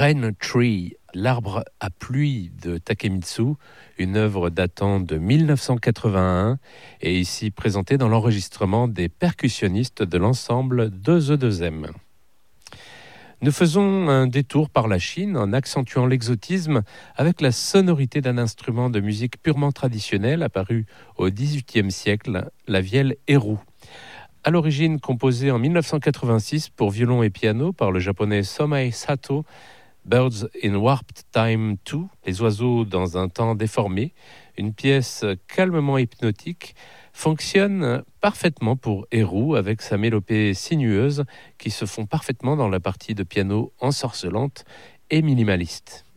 Rain Tree, l'arbre à pluie de Takemitsu, une œuvre datant de 1981 et ici présentée dans l'enregistrement des percussionnistes de l'ensemble 2E2M. Nous faisons un détour par la Chine en accentuant l'exotisme avec la sonorité d'un instrument de musique purement traditionnel apparu au XVIIIe siècle, la vielle Eru. À l'origine composée en 1986 pour violon et piano par le japonais Somei Sato, Birds in Warped Time 2, les oiseaux dans un temps déformé, une pièce calmement hypnotique, fonctionne parfaitement pour Eru avec sa mélopée sinueuse qui se fond parfaitement dans la partie de piano ensorcelante et minimaliste.